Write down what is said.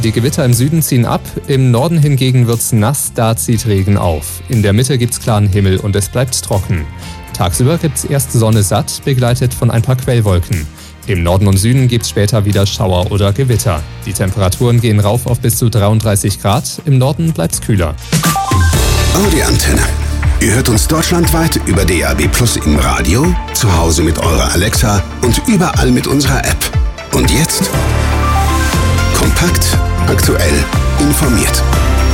Die Gewitter im Süden ziehen ab, im Norden hingegen wird's nass, da zieht Regen auf. In der Mitte gibt's klaren Himmel und es bleibt trocken. Tagsüber gibt's erst Sonne satt, begleitet von ein paar Quellwolken. Im Norden und Süden gibt's später wieder Schauer oder Gewitter. Die Temperaturen gehen rauf auf bis zu 33 Grad, im Norden bleibt's kühler. Audi Antenne. Ihr hört uns deutschlandweit über DAB+ im Radio, zu Hause mit eurer Alexa und überall mit unserer App. Und jetzt? Kompakt, aktuell, informiert.